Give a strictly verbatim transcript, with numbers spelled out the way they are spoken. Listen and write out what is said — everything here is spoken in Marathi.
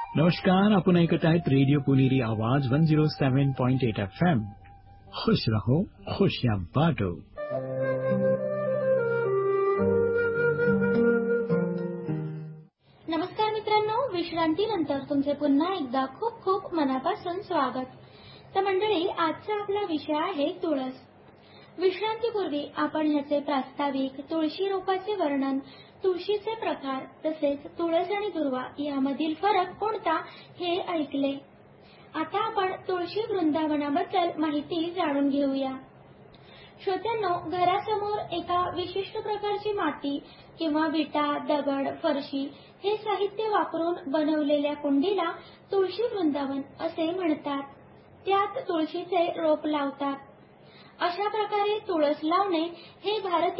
नमस्कार, आपण ऐकत आहेत रेडिओ पुणेरी आवाज वन झिरो सेवन पॉइंट एट एफ एम. खुश रहो, खुशियां बांटो. नमस्कार मित्रांनो, विश्रांतीनंतर तुमचे पुन्हा एकदा खूप खूप मनापासून स्वागत. तर मंडळी, आजचा आपला विषय आहे तुळस. विश्रांतीपूर्वी आपण ह्याचे प्रास्ताविक, तुळशी रोपाचे वर्णन, तुळशीचे प्रकार तसेच तुळस आणि दुर्वा यामधील फरक कोणता हे ऐकले. आता आपण तुळशी वृंदावनाबद्दल माहिती जाणून घेऊया. श्रोत्यांनो, घरासमोर एका विशिष्ट प्रकारची माती किंवा विटा, दगड, फरशी हे साहित्य वापरून बनवलेल्या कुंडीला तुळशी वृंदावन असे म्हणतात. त्यात तुळशीचे रोप लावतात. अशा प्रकारे तुळस लावणे हे भारतीय